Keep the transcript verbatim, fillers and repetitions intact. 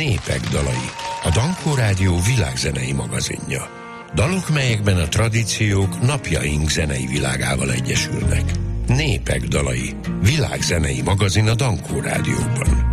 Népek dalai. A Dankó Rádió világzenei magazinja. Dalok, melyekben a tradíciók napjaink zenei világával egyesülnek. Népek dalai. Világzenei magazin a Dankó Rádióban.